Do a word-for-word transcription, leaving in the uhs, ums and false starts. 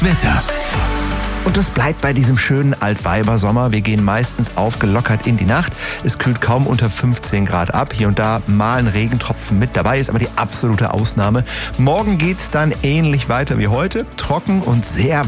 Wetter. Und das bleibt bei diesem schönen Altweibersommer. Wir gehen meistens aufgelockert in die Nacht. Es kühlt kaum unter fünfzehn Grad ab. Hier und da mal ein Regentropfen mit dabei, ist aber die absolute Ausnahme. Morgen geht's dann ähnlich weiter wie heute. Trocken und sehr